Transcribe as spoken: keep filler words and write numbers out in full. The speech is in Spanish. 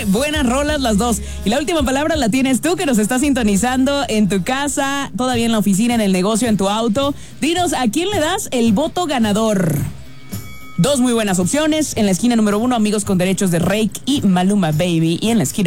buenas rolas las dos. Y la última palabra la tienes tú, que nos estás sintonizando en tu casa, todavía en la oficina, en el negocio, en tu auto. Dinos, ¿a quién le das el voto ganador? Dos muy buenas opciones. En la esquina número uno, Amigos con Derechos de Rake y Maluma Baby. Y en la esquina